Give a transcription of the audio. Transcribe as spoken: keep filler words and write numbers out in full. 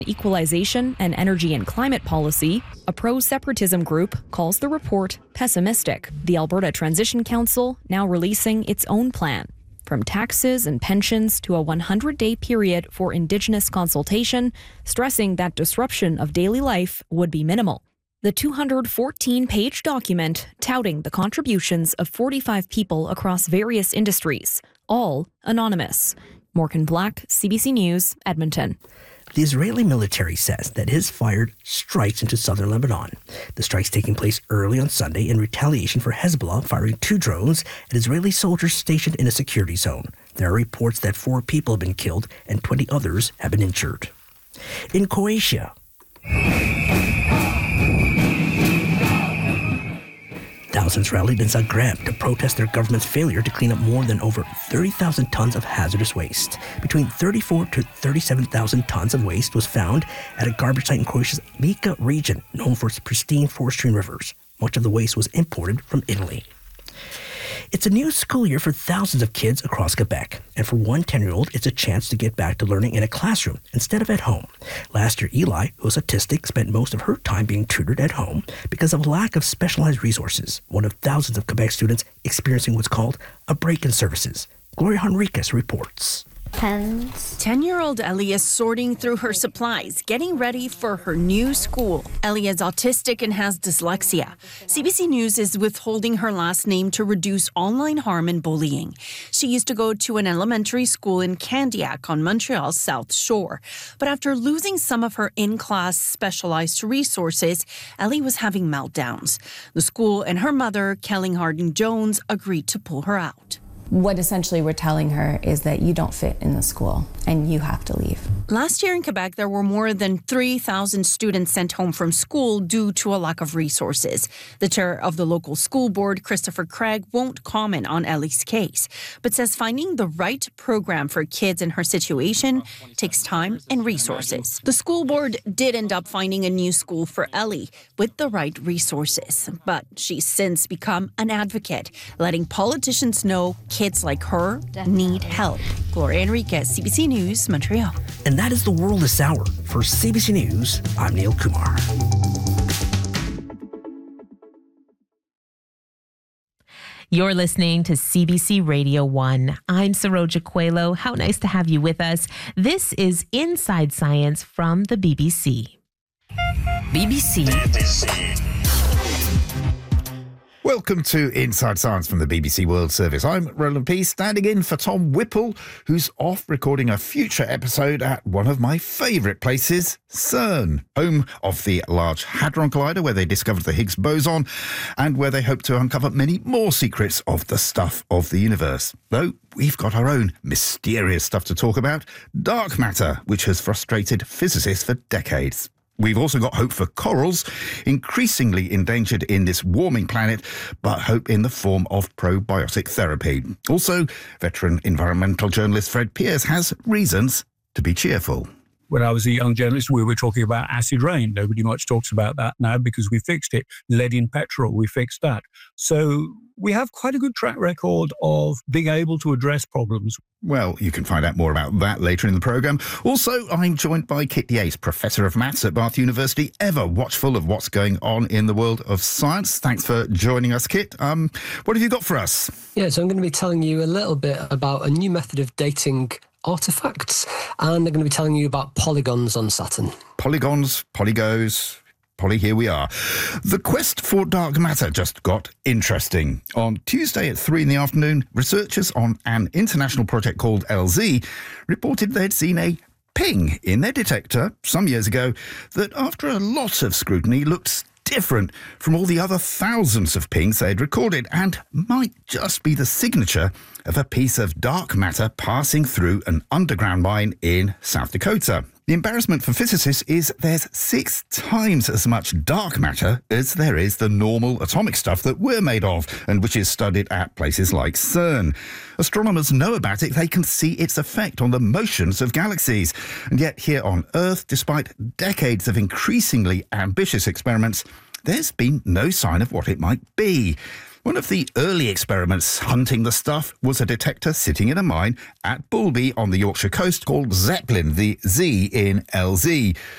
Equalization and Energy and Climate Policy, a pro-separatism group calls the report pessimistic. The Alberta Transition Council now releasing its own plan. From taxes and pensions to a one hundred day period for Indigenous consultation, stressing that disruption of daily life would be minimal. The two hundred fourteen page document touting the contributions of forty-five people across various industries, all anonymous. Morgan Black, C B C News, Edmonton. The Israeli military says that it has fired strikes into southern Lebanon. The strikes taking place early on Sunday in retaliation for Hezbollah firing two drones at Israeli soldiers stationed in a security zone. There are reports that four people have been killed and twenty others have been injured. In Croatia, thousands rallied in Zagreb to protest their government's failure to clean up more than over thirty thousand tons of hazardous waste. Between thirty-four to thirty-seven thousand tons of waste was found at a garbage site in Croatia's Lika region, known for its pristine forestry and rivers. Much of the waste was imported from Italy. It's a new school year for thousands of kids across Quebec, and for one ten-year-old, it's a chance to get back to learning in a classroom instead of at home. Last year, Eli, who's autistic, spent most of her time being tutored at home because of lack of specialized resources, one of thousands of Quebec students experiencing what's called a break in services. Gloria Henriquez reports. Pens. ten-year-old Ellie is sorting through her supplies, getting ready for her new school. Ellie is autistic and has dyslexia. C B C News is withholding her last name to reduce online harm and bullying. She used to go to an elementary school in Candiac on Montreal's South Shore. But after losing some of her in-class specialized resources, Ellie was having meltdowns. The school and her mother, Kelly Harding-Jones, agreed to pull her out. What essentially we're telling her is that you don't fit in the school and you have to leave. Last year in Quebec, there were more than three thousand students sent home from school due to a lack of resources. The chair of the local school board, Christopher Craig, won't comment on Ellie's case, but says finding the right program for kids in her situation takes time and resources. The school board did end up finding a new school for Ellie with the right resources, but she's since become an advocate, letting politicians know kids like her need help. Gloria Henriquez, C B C News, Montreal. And that is the world this hour. For C B C News, I'm Neil Kumar. You're listening to C B C Radio one. I'm Saroja Coelho. How nice to have you with us. This is Inside Science from the B B C. B B C. B B C. Welcome to Inside Science from the B B C World Service. I'm Roland Pease, standing in for Tom Whipple, who's off recording a future episode at one of my favourite places, CERN, home of the Large Hadron Collider, where they discovered the Higgs boson, and where they hope to uncover many more secrets of the stuff of the universe. Though we've got our own mysterious stuff to talk about, dark matter, which has frustrated physicists for decades. We've also got hope for corals, increasingly endangered in this warming planet, but hope in the form of probiotic therapy. Also, veteran environmental journalist Fred Pearce has reasons to be cheerful. When I was a young journalist, we were talking about acid rain. Nobody much talks about that now because we fixed it. Lead in petrol, we fixed that. So we have quite a good track record of being able to address problems. Well, you can find out more about that later in the programme. Also, I'm joined by Kit Yates, Professor of Maths at Bath University, ever watchful of what's going on in the world of science. Thanks for joining us, Kit. Um, what have you got for us? Yeah, so I'm going to be telling you a little bit about a new method of dating artifacts, and they're going to be telling you about polygons on Saturn. Polygons, polygos... Polly, here we are. The quest for dark matter just got interesting. On Tuesday at three in the afternoon, researchers on an international project called L Z reported they'd seen a ping in their detector some years ago that, after a lot of scrutiny, looked different from all the other thousands of pings they'd recorded and might just be the signature of a piece of dark matter passing through an underground mine in South Dakota. The embarrassment for physicists is there's six times as much dark matter as there is the normal atomic stuff that we're made of and which is studied at places like CERN. Astronomers know about it. They can see its effect on the motions of galaxies. And yet here on Earth, despite decades of increasingly ambitious experiments, there's been no sign of what it might be. One of the early experiments hunting the stuff was a detector sitting in a mine at Boulby on the Yorkshire coast called Zeppelin, the Z in L Z.